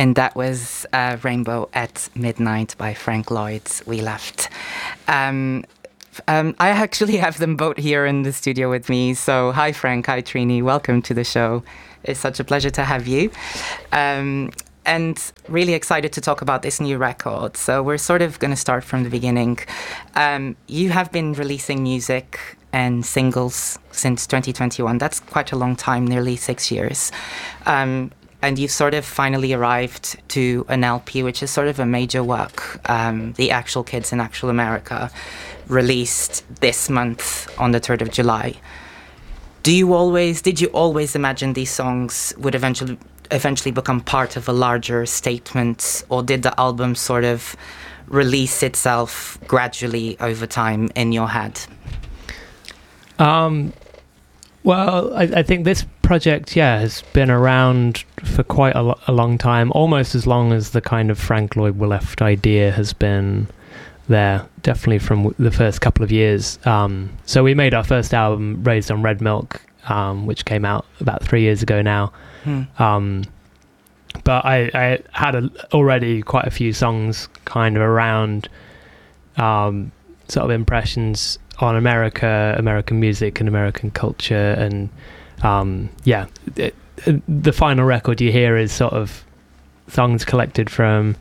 And that was Rainbow at Midnight by Frank Lloyd. We left. I actually have them both here in the studio with me. So hi, Frank. Hi, Trini. Welcome to the show. It's such a pleasure to have you. And really excited to talk about this new record. So we're sort of going to start from the beginning. You have been releasing music and singles since 2021. That's quite a long time, nearly 6 years. And you've sort of finally arrived to an LP, which is sort of a major work. The Actual Kids in Actual America, released this month on the 3rd of July. Did you always imagine these songs would eventually become part of a larger statement, or did the album sort of release itself gradually over time in your head? Well, I think this project, has been around for quite a long time, almost as long as the kind of Frank Lloyd Willeff idea has been there, definitely from the first couple of years. So we made our first album, Raised on Red Milk, which came out about 3 years ago now. But I had already quite a few songs kind of around sort of impressions on American music and American culture, and the final record you hear is sort of songs collected from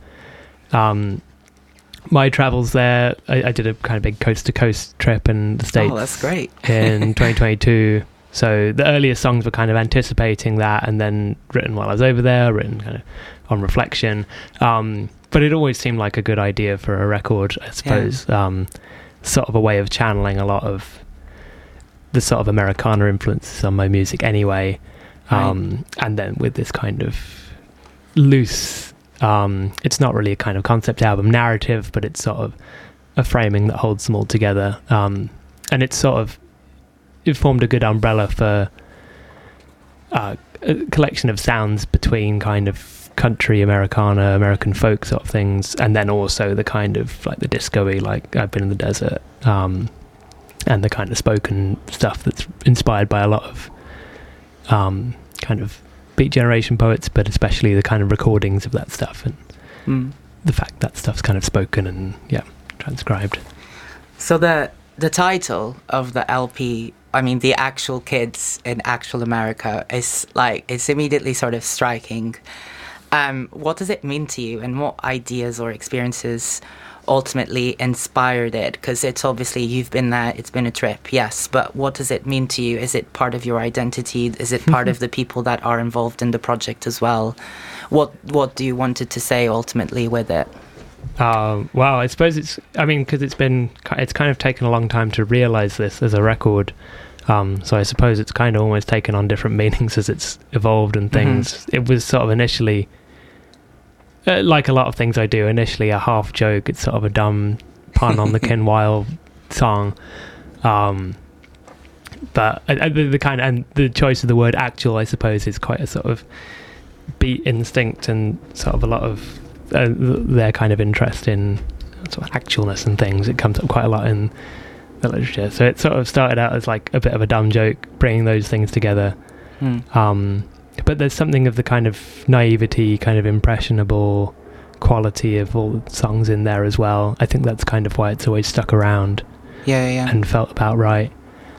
my travels there. I did a kind of big coast-to-coast trip in the States. Oh, that's great. In 2022. So the earliest songs were kind of anticipating that, and then written while I was over there, written kind of on reflection. But it always seemed like a good idea for a record, I suppose. Yeah. Sort of a way of channeling a lot of the sort of Americana influences on my music anyway. And then with this kind of loose, it's not really a kind of concept album narrative, but it's sort of a framing that holds them all together. And it's sort of, it formed a good umbrella for a collection of sounds between kind of country, Americana, American folk sort of things, and then also the kind of like the disco-y, like I've Been in the Desert, and the kind of spoken stuff that's inspired by a lot of kind of Beat Generation poets, but especially the kind of recordings of that stuff, and the fact that stuff's kind of spoken and transcribed. So the title of the LP, I mean, The Actual Kids in Actual America, is like, it's immediately sort of striking. What does it mean to you, and what ideas or experiences ultimately inspired it? Because it's obviously, you've been there, it's been a trip, yes, but what does it mean to you? Is it part of your identity? Is it part of the people that are involved in the project as well? What do you want it to say ultimately with it? Well, I suppose because it's kind of taken a long time to realize this as a record. So I suppose it's kind of almost taken on different meanings as it's evolved and things. Mm-hmm. It was sort of initially, like a lot of things I do, initially a half joke. It's sort of a dumb pun on the Ken Wilde song. But the kind of, and the choice of the word actual, I suppose, is quite a sort of beat instinct and sort of a lot of their kind of interest in sort of actualness and things. It comes up quite a lot in the literature. So it sort of started out as like a bit of a dumb joke, bringing those things together. But there's something of the kind of naivety, kind of impressionable quality of all the songs in there as well. I think that's kind of why it's always stuck around. And felt about right.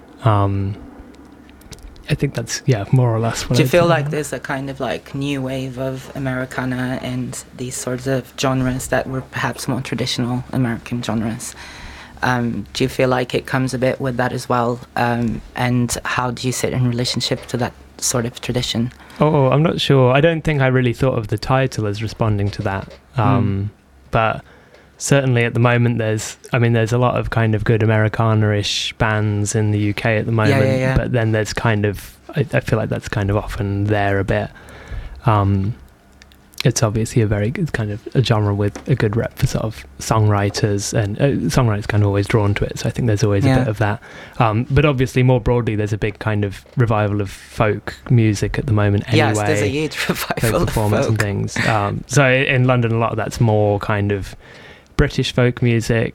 I think that's more or less what. Do you feel like there's a kind of like new wave of Americana and these sorts of genres that were perhaps more traditional American genres? Do you feel like it comes a bit with that as well? And how do you sit in relationship to that sort of tradition? I'm not sure. I don't think I really thought of the title as responding to that. But certainly at the moment there's a lot of kind of good Americana-ish bands in the UK at the moment. But then there's kind of, I feel like that's kind of often there a bit. It's obviously it's kind of a genre with a good rep for sort of songwriters, and songwriters kind of always drawn to it. So I think there's always a bit of that. But obviously more broadly, there's a big kind of revival of folk music at the moment anyway. Yes, there's a huge revival of performance and things. So in London, a lot of that's more kind of British folk music.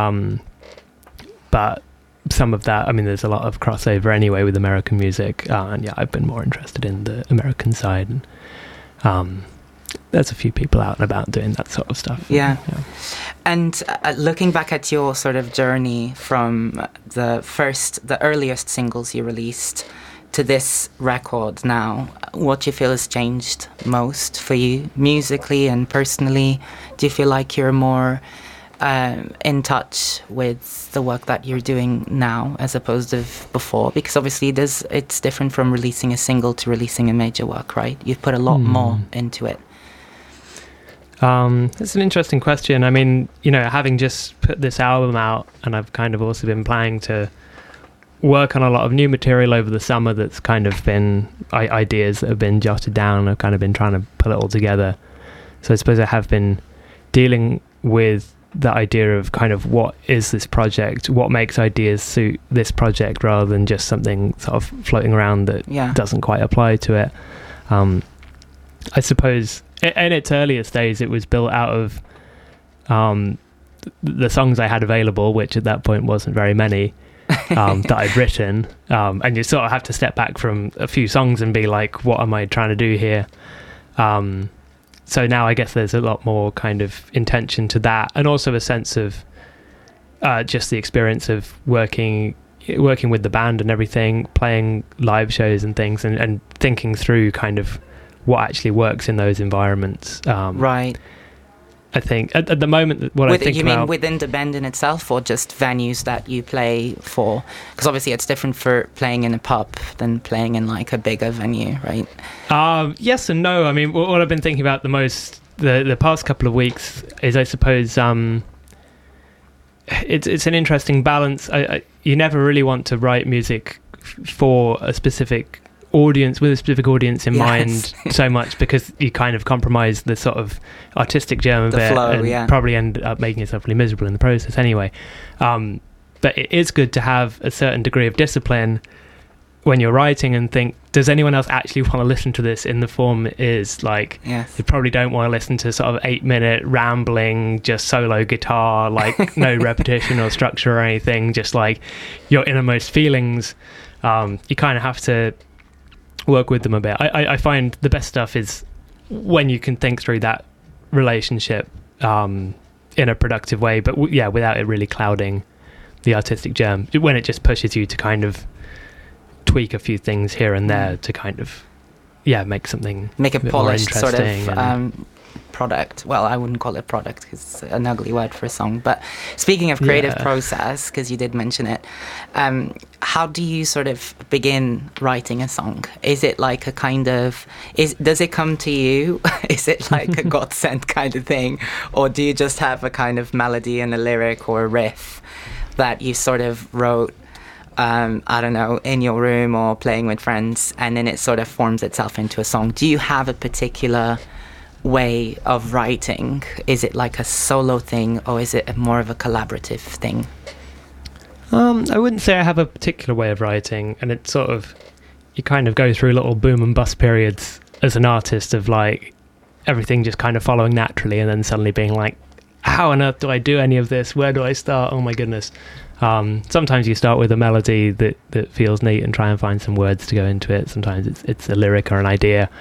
But some of that, there's a lot of crossover anyway with American music. And I've been more interested in the American side. And, there's a few people out and about doing that sort of stuff. Yeah. And looking back at your sort of journey from the earliest singles you released to this record now, what do you feel has changed most for you musically and personally? Do you feel like you're more in touch with the work that you're doing now as opposed to before? Because obviously it's different from releasing a single to releasing a major work, right? You've put a lot more into it. It's an interesting question. I mean, having just put this album out, and I've kind of also been planning to work on a lot of new material over the summer that's kind of been ideas that have been jotted down. I've kind of been trying to pull it all together. So I suppose I have been dealing with the idea of kind of what is this project, what makes ideas suit this project rather than just something sort of floating around that doesn't quite apply to it. I suppose in its earliest days it was built out of the songs I had available, which at that point wasn't very many, that I'd written, and you sort of have to step back from a few songs and be like, what am I trying to do here? So now I guess there's a lot more kind of intention to that, and also a sense of just the experience of working with the band and everything, playing live shows and things, and thinking through kind of what actually works in those environments. Right. I think at the moment, what I think you about... mean within the band in itself, or just venues that you play for? Because obviously it's different for playing in a pub than playing in like a bigger venue, right? Yes and no. I mean, what I've been thinking about the most the past couple of weeks is, I suppose, it's an interesting balance. You never really want to write music for a specific audience, with a specific audience in mind, so much, because you kind of compromise the sort of artistic germ of it, flow, and probably end up making yourself really miserable in the process anyway. But it is good to have a certain degree of discipline when you're writing and think, does anyone else actually want to listen to this in the form it is? Like, you probably don't want to listen to sort of 8-minute rambling, just solo guitar, like no repetition or structure or anything, just like your innermost feelings. You kind of have to work with them a bit. I find the best stuff is when you can think through that relationship in a productive way, but without it really clouding the artistic germ, when it just pushes you to kind of tweak a few things here and there to kind of make a polished sort of product. Well, I wouldn't call it product because it's an ugly word for a song, but speaking of creative process, because you did mention it, how do you sort of begin writing a song? Is it like a kind of, does it come to you? Is it like a God sent kind of thing? Or do you just have a kind of melody and a lyric or a riff that you sort of wrote, I don't know, in your room or playing with friends, and then it sort of forms itself into a song? Do you have a particular way of writing? Is it like a solo thing, or is it more of a collaborative thing? I wouldn't say I have a particular way of writing, and it's sort of, you kind of go through little boom and bust periods as an artist of like everything just kind of following naturally, and then suddenly being like, how on earth do I do any of this? Where do I start? Oh my goodness. Sometimes you start with a melody that feels neat and try and find some words to go into it. Sometimes it's a lyric or an idea.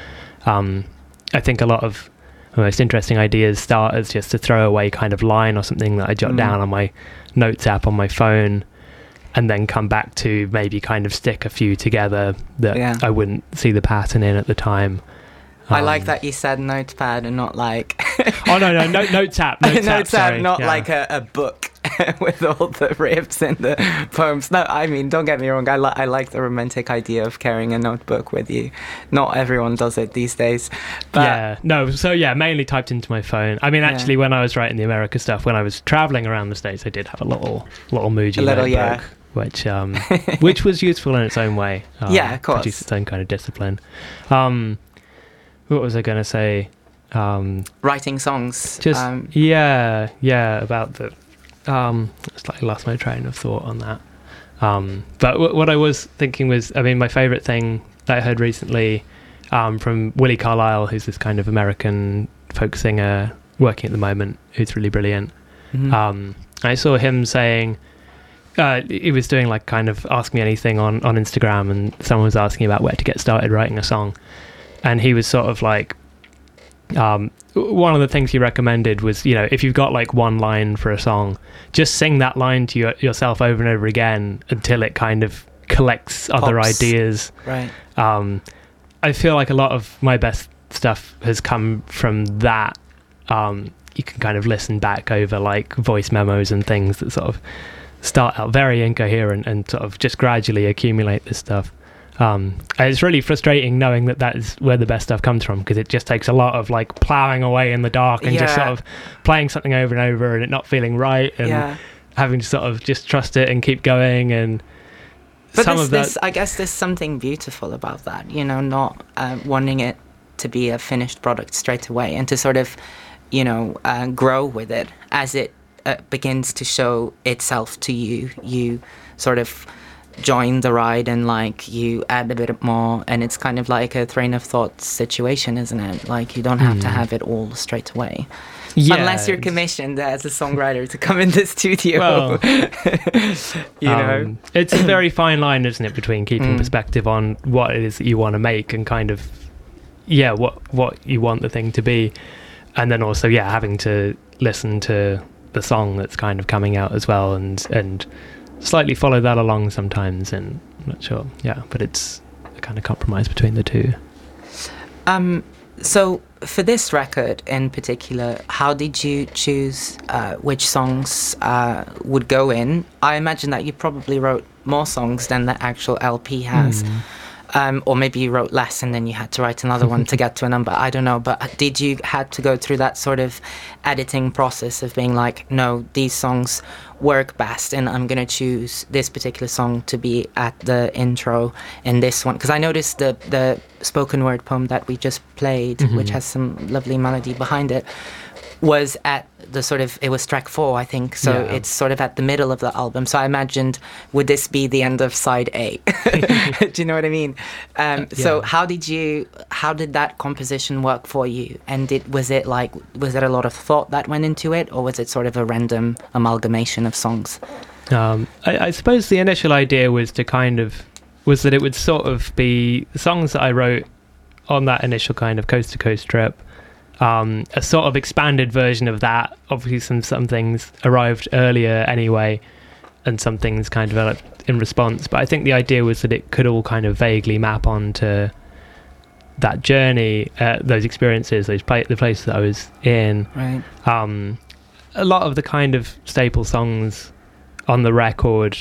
I think a lot of the most interesting ideas start as just a throwaway kind of line or something that I jot down on my notes app on my phone, and then come back to maybe kind of stick a few together that I wouldn't see the pattern in at the time. I like that you said notepad and not like... no, notes app. Notes app, not like a book with all the riffs and the poems. No, I mean, don't get me wrong. I like the romantic idea of carrying a notebook with you. Not everyone does it these days. But mainly typed into my phone. I mean, actually, when I was writing the America stuff, when I was traveling around the States, I did have a little Muji notebook. Which was useful in its own way. Of course. Produced its own kind of discipline. What was I going to say? Writing songs. Just about the. Slightly lost my train of thought on that. But what I was thinking was, I mean, my favourite thing that I heard recently from Willie Carlisle, who's this kind of American folk singer working at the moment, who's really brilliant. Mm-hmm. I saw him saying, he was doing like kind of Ask Me Anything on Instagram, and someone was asking about where to get started writing a song. And he was sort of like, One of the things you recommended was, you know, if you've got like one line for a song, just sing that line to yourself over and over again until it kind of collects other ideas. Right. I feel like a lot of my best stuff has come from that. You can kind of listen back over like voice memos and things that sort of start out very incoherent and sort of just gradually accumulate this stuff. And it's really frustrating knowing that is where the best stuff comes from, because it just takes a lot of like ploughing away in the dark and just sort of playing something over and over and it not feeling right and having to sort of just trust it and keep going. And but I guess there's something beautiful about that, you know, not wanting it to be a finished product straight away and to sort of, you know, grow with it as it begins to show itself to you. You sort of join the ride and like you add a bit more, and it's kind of like a train of thought situation, isn't it? Like you don't have to have it all straight away. Unless you're commissioned as a songwriter to come in the studio. Well, you know, it's a very fine line, isn't it, between keeping perspective on what it is that you want to make and kind of what you want the thing to be, and then also having to listen to the song that's kind of coming out as well and slightly follow that along sometimes. And I'm not sure, but it's a kind of compromise between the two. So for this record in particular, how did you choose which songs would go in? I imagine that you probably wrote more songs than the actual LP has. Or maybe you wrote less and then you had to write another one to get to a number. I don't know. But did you had to go through that sort of editing process of being like, no, these songs work best and I'm going to choose this particular song to be at the intro in this one? Because I noticed the spoken word poem that we just played, which has some lovely melody behind it, was at the sort of, it was track 4, I think, so it's sort of at the middle of the album. So I imagined, would this be the end of side A? Do you know what I mean? So how did that composition work for you? And was it a lot of thought that went into it, or was it sort of a random amalgamation of songs? I suppose the initial idea was that it would sort of be songs that I wrote on that initial kind of coast to coast trip. A sort of expanded version of that. Obviously some things arrived earlier anyway, and some things kind of developed in response, but I think the idea was that it could all kind of vaguely map onto that journey, those experiences, the places that I was in. Right. A lot of the kind of staple songs on the record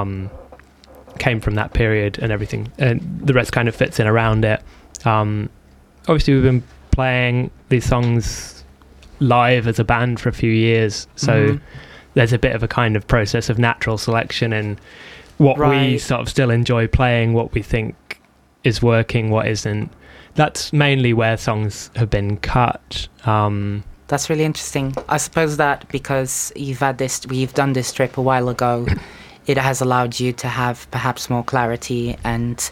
came from that period and everything, and the rest kind of fits in around it. Obviously we've been playing these songs live as a band for a few years, so there's a bit of a kind of process of natural selection in what we sort of still enjoy playing, what we think is working, what isn't. That's mainly where songs have been cut. That's really interesting. I suppose that because we've done this trip a while ago, it has allowed you to have perhaps more clarity and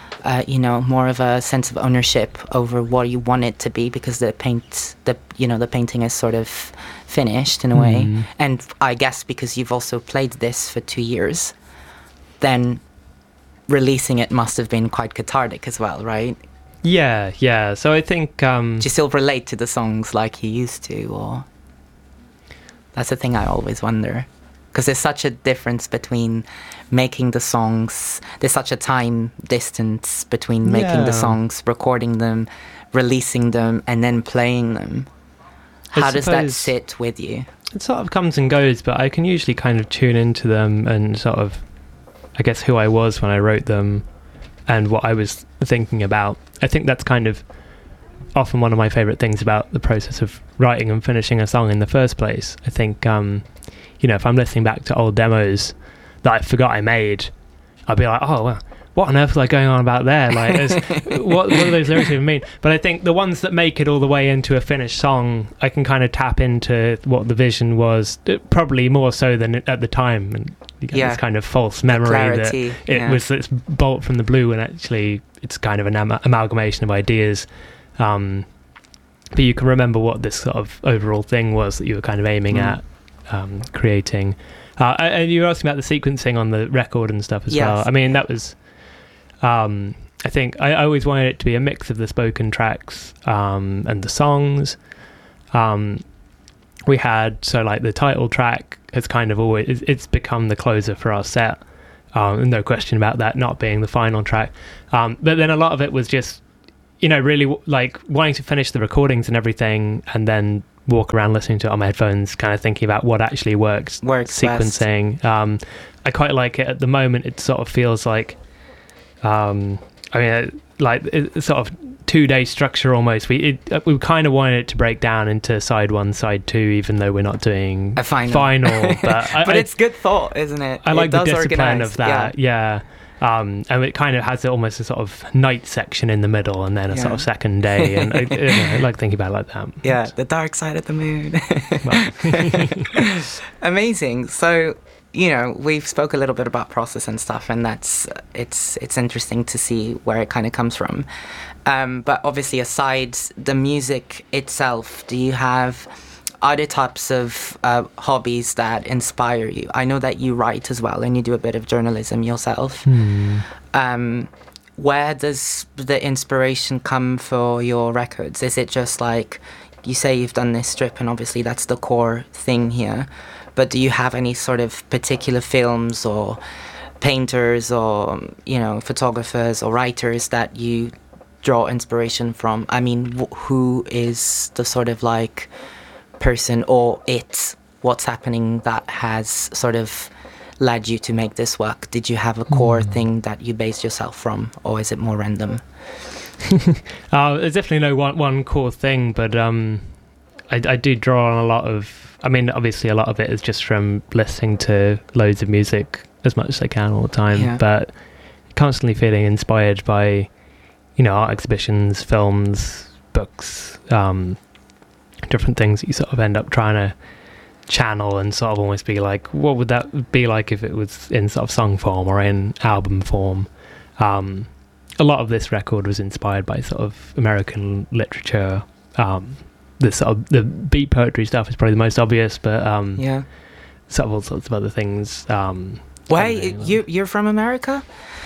more of a sense of ownership over what you want it to be, because the painting is sort of finished in a way. And I guess because you've also played this for 2 years, then releasing it must have been quite cathartic as well, right? Yeah. So I think... Do you still relate to the songs like you used to, or... That's the thing I always wonder. Because there's such a difference between making the songs. There's such a time distance between making the songs, recording them, releasing them, and then playing them. How does that sit with you? It sort of comes and goes, but I can usually kind of tune into them and sort of, I guess, who I was when I wrote them and what I was thinking about. I think that's kind of often one of my favourite things about the process of writing and finishing a song in the first place. I think... if I'm listening back to old demos that I forgot I made, I'll be like, oh, well, what on earth was I going on about there? Like, what do those lyrics even mean? But I think the ones that make it all the way into a finished song, I can kind of tap into what the vision was, probably more so than at the time. And you get this kind of false memory that it was this bolt from the blue, and actually it's kind of an amalgamation of ideas. But you can remember what this sort of overall thing was that you were kind of aiming at. Creating and you were asking about the sequencing on the record and stuff as well. I mean, that was I think I always wanted it to be a mix of the spoken tracks and the songs. We had, so like the title track has kind of always, it's become the closer for our set. No question about that not being the final track. But then a lot of it was just, really like wanting to finish the recordings and everything, and then walk around listening to it on my headphones, kind of thinking about what actually works sequencing. Best. I quite like it at the moment. It sort of feels like, like it's sort of 2-day structure almost. We kind of wanted it to break down into side 1, side 2, even though we're not doing a final. But it's good thought, isn't it? I like the discipline of that. Yeah. And it kind of has almost a sort of night section in the middle, and then a sort of second day. And I like thinking about it like that. Yeah, the dark side of the moon. Amazing. So, we've spoke a little bit about process and stuff, and it's interesting to see where it kind of comes from. But obviously, aside the music itself, do you have other types of hobbies that inspire you? I know that you write as well, and you do a bit of journalism yourself. Where does the inspiration come for your records? Is it just like, you say you've done this strip, and obviously that's the core thing here, but do you have any sort of particular films or painters or, photographers or writers that you draw inspiration from? I mean, who is the sort of like person, or what's happening that has sort of led you to make this work? Did you have a core thing that you based yourself from, or is it more random? There's definitely no one core thing, but I do draw on a lot of, obviously a lot of it is just from listening to loads of music as much as I can all the time, but constantly feeling inspired by, art exhibitions, films, books, different things that you sort of end up trying to channel and sort of almost be like, what would that be like if it was in sort of song form or in album form? A lot of this record was inspired by sort of American literature. The beat poetry stuff is probably the most obvious, but sort of all sorts of other things. You're from America?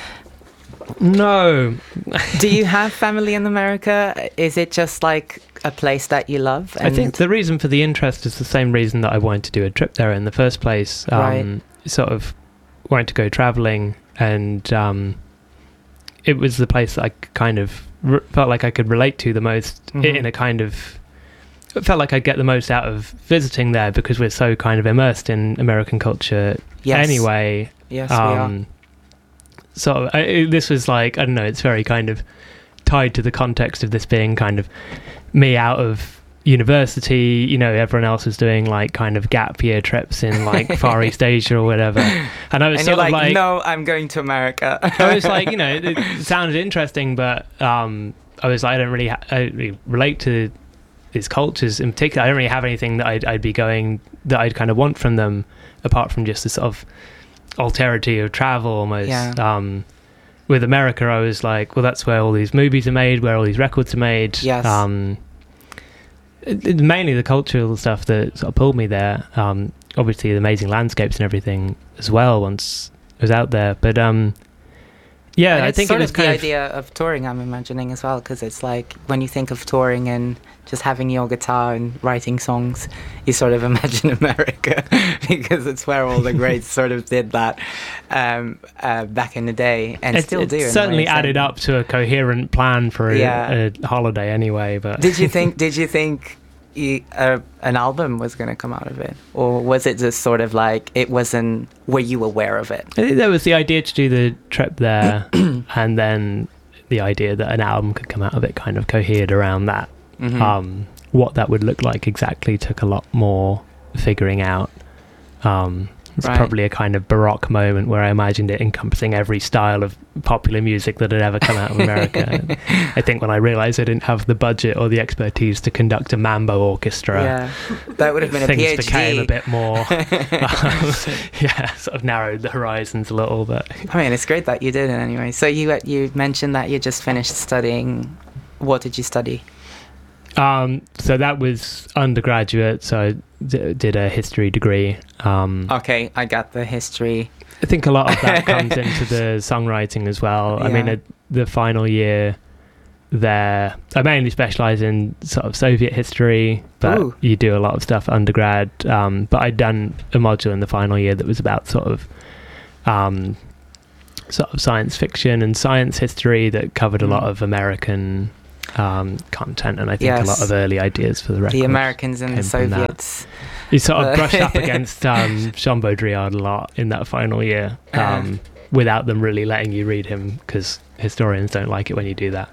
No. Do you have family in America? Is it just like a place that you love? I think the reason for the interest is the same reason that I wanted to do a trip there in the first place. Sort of wanted to go traveling, and it was the place that I kind of felt like I could relate to the most in a kind of... It felt like I'd get the most out of visiting there because we're so kind of immersed in American culture anyway. Yes, we are. So this was like, I don't know, it's very kind of tied to the context of this being kind of me out of university, everyone else was doing like kind of gap year trips in like Far East Asia or whatever. And I was sort of like, no, I'm going to America. I was like, it sounded interesting, but I was like, I don't really relate to these cultures in particular. I don't really have anything that I'd be going, that I'd kind of want from them, apart from just the sort of alterity of travel almost. With America, I was like, well, that's where all these movies are made, where all these records are made. Mainly the cultural stuff that sort of pulled me there. Obviously the amazing landscapes and everything as well once I was out there, but I think it was the idea of touring, I'm imagining as well, because it's like when you think of touring and just having your guitar and writing songs, you sort of imagine America because it's where all the greats sort of did that back in the day, and still do. It certainly added up to a coherent plan for a holiday anyway. But did you think an album was going to come out of it, or was it just sort of like were you aware of it? I think there was the idea to do the trip there and then the idea that an album could come out of it kind of cohered around that. What that would look like exactly took a lot more figuring out. It's probably a kind of Baroque moment where I imagined it encompassing every style of popular music that had ever come out of America. I think when I realised I didn't have the budget or the expertise to conduct a mambo orchestra, that would have been things a PhD. Became a bit more, sort of narrowed the horizons a little. But I mean, it's great that you did it anyway. So you mentioned that you just finished studying. What did you study? So that was undergraduate, so I did a history degree. Okay, I got the history. I think a lot of that comes into the songwriting as well. I mean, the final year there, I mainly specialize in sort of Soviet history, but you do a lot of stuff undergrad. But I'd done a module in the final year that was about sort of science fiction and science history that covered a lot of American content, and I think a lot of early ideas for the record. The Americans and the Soviets. You sort of brush up against Jean Baudrillard a lot in that final year, without them really letting you read him, because historians don't like it when you do that.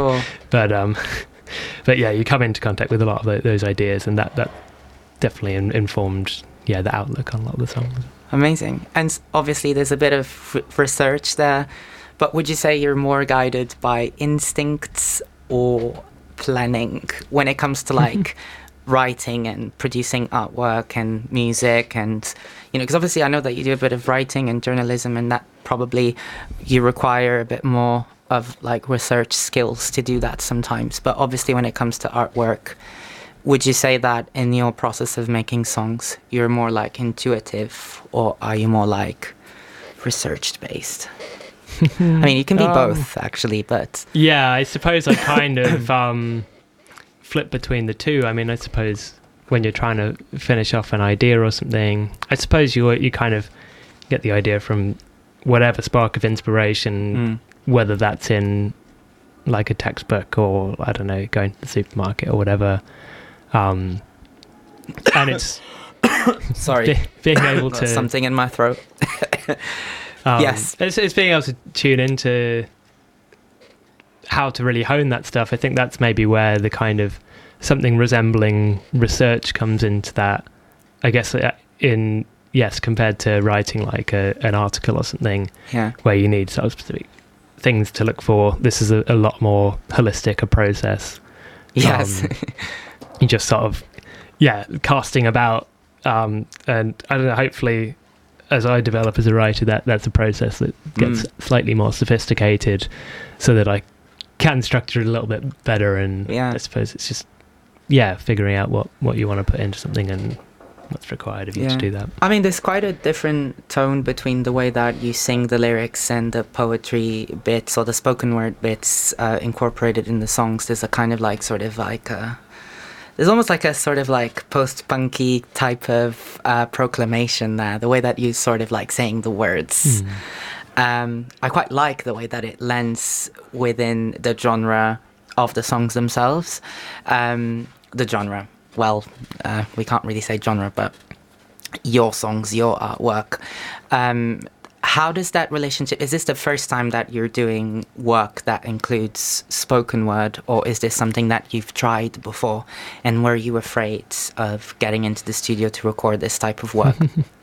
But yeah, you come into contact with a lot of those ideas, and that definitely informed the outlook on a lot of the songs. Amazing. And obviously there's a bit of research there, but would you say you're more guided by instincts or planning when it comes to like writing and producing artwork and music? And because obviously I know that you do a bit of writing and journalism, and that probably you require a bit more of like research skills to do that sometimes. But obviously when it comes to artwork, would you say that in your process of making songs you're more like intuitive, or are you more like research based? I mean, you can be both actually, but yeah, I suppose I kind of flip between the two. I mean, I suppose when you're trying to finish off an idea or something, I suppose you kind of get the idea from whatever spark of inspiration, whether that's in like a textbook or, I don't know, going to the supermarket or whatever. And it's sorry, being able to something in my throat. Yes, it's being able to tune into how to really hone that stuff. I think that's maybe where the kind of something resembling research comes into that, I guess, compared to writing like an article or something, where you need sort of specific things to look for. This is a lot more holistic a process. Yes. You just sort of casting about, and I don't know, hopefully as I develop as a writer, that's a process that gets slightly more sophisticated, so that I can structure it a little bit better. And I suppose it's just figuring out what you want to put into something and what's required of you to do that. I mean, there's quite a different tone between the way that you sing the lyrics and the poetry bits or the spoken word bits incorporated in the songs. There's a kind of like sort of like there's almost like a sort of like post-punky type of proclamation there, the way that you sort of like saying the words. I quite like the way that it lends within the genre of the songs themselves. The genre, well, we can't really say genre, but your songs, your artwork. How does that relationship, is this the first time that you're doing work that includes spoken word, or is this something that you've tried before? And were you afraid of getting into the studio to record this type of work?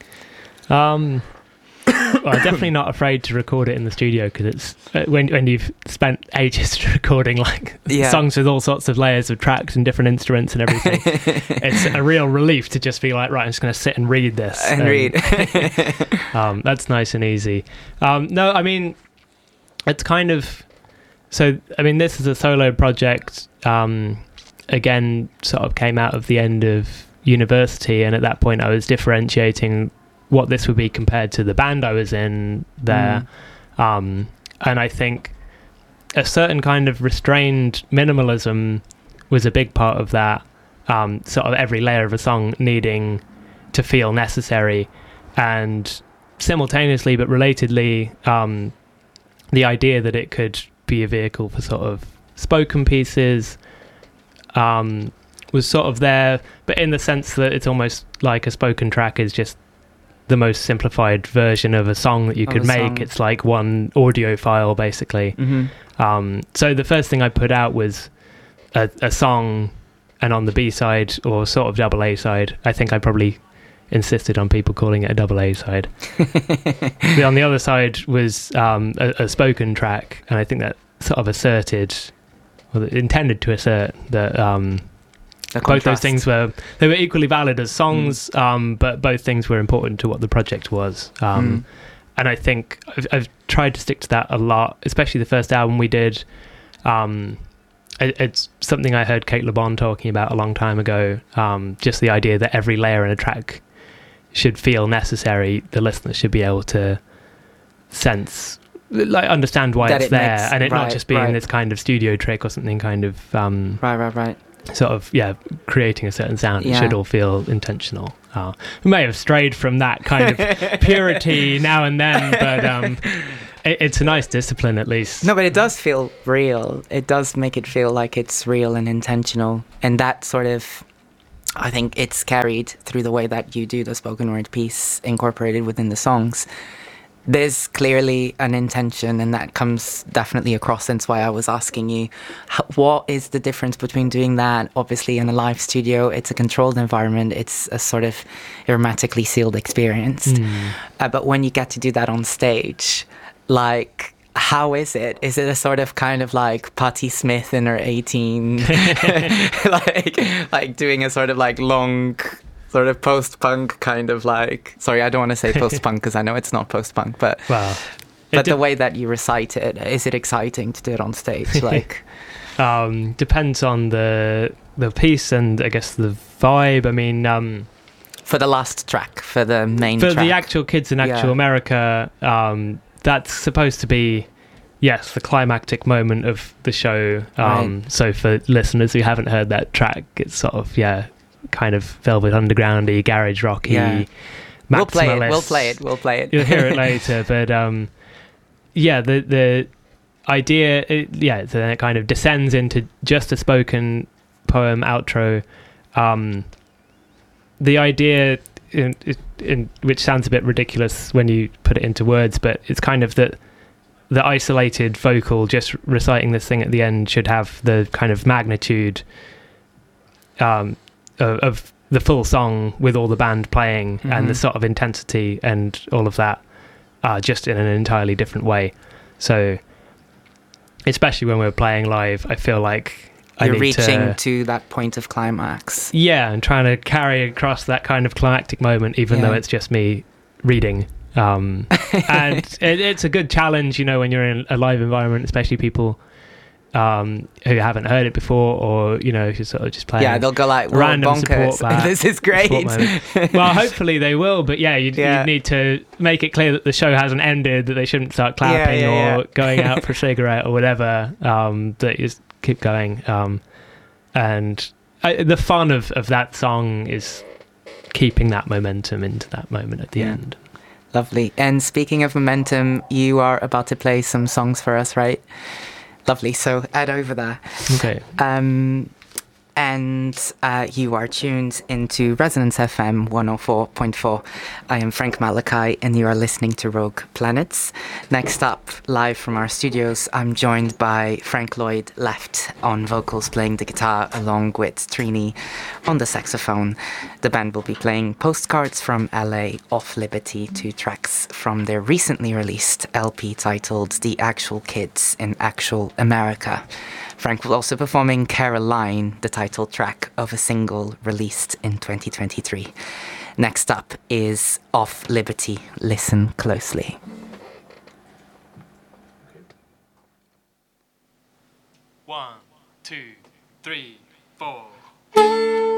Well, I'm definitely not afraid to record it in the studio, because it's when you've spent ages recording like songs with all sorts of layers of tracks and different instruments and everything. It's a real relief to just be like, right, I'm just going to sit and read this and read. That's nice and easy. No, I mean, it's kind of, so I mean, this is a solo project. Again, sort of came out of the end of university, and at that point I was differentiating what this would be compared to the band I was in there. And I think a certain kind of restrained minimalism was a big part of that, sort of every layer of a song needing to feel necessary, and simultaneously but relatedly the idea that it could be a vehicle for sort of spoken pieces was sort of there, but in the sense that it's almost like a spoken track is just the most simplified version of a song that you could make. It's like one audio file basically. So the first thing I put out was a song, and on the B side, or sort of double A side, I think I probably insisted on people calling it a double A side. On the other side was a spoken track, and I think that sort of asserted, or intended to assert that both those things were equally valid as songs, but both things were important to what the project was. And I think I've tried to stick to that a lot, especially the first album we did. It's something I heard Kate Le Bon talking about a long time ago, just the idea that every layer in a track should feel necessary. The listener should be able to sense like understand why That it's it there, makes- and it not right, just being right. this kind of studio trick or something kind of Right. sort of creating a certain sound. It Yeah. should all feel intentional. We may have strayed from that kind of purity now and then, but it's a nice discipline at least. No, but it does feel real. It does make it feel like it's real and intentional. And that sort of, I think it's carried through the way that you do the spoken word piece incorporated within the songs. There's clearly an intention, and that comes definitely across. That's why I was asking you, what is the difference between doing that, obviously, in a live studio? It's a controlled environment. It's a sort of hermetically sealed experience. But when you get to do that on stage, like, how is it? Is it a sort of kind of like Patti Smith in her 18, like doing a sort of like long, sort of post-punk kind of like, sorry, I don't want to say post-punk because I know it's not post-punk, but the way that you recite it, is it exciting to do it on stage? Like, depends on the piece and I guess the vibe. I mean, for the last track, for the main for track. the actual Kids in Actual America, that's supposed to be, yes, the climactic moment of the show. Right. So for listeners who haven't heard that track, it's sort of kind of Velvet Underground-y, garage rocky. Yeah. Maximalist. We'll play it. You'll hear it later, but the idea, then it kind of descends into just a spoken poem outro. The idea, in which sounds a bit ridiculous when you put it into words, but it's kind of that the isolated vocal just reciting this thing at the end should have the kind of magnitude of the full song with all the band playing and the sort of intensity and all of that, just in an entirely different way. So especially when we're playing live, I feel like you're reaching to that point of climax. Yeah, and trying to carry across that kind of climactic moment, even though it's just me reading. And it's a good challenge, when you're in a live environment, especially people who haven't heard it before, or who sort of just playing. Yeah, they'll go like, random bonkers. support. This is great. Well, hopefully they will, but you need to make it clear that the show hasn't ended, that they shouldn't start clapping or going out for a cigarette or whatever. That you just keep going. And the fun of that song is keeping that momentum into that moment at the end. Lovely. And speaking of momentum, you are about to play some songs for us, right? Lovely. So head over there. Okay. And you are tuned into Resonance FM 104.4. I am Frank Malachi, and you are listening to Rogue Planets. Next up, live from our studios, I'm joined by Frank Lloyd Left on vocals, playing the guitar, along with Trini on the saxophone. The band will be playing Postcards from LA, Off Liberty, 2 tracks from their recently released LP titled The Actual Kids in Actual America. Frank will also be performing Caroline, the title track of a single released in 2023. Next up is Off Liberty. Listen closely. 1, 2, 3, 4.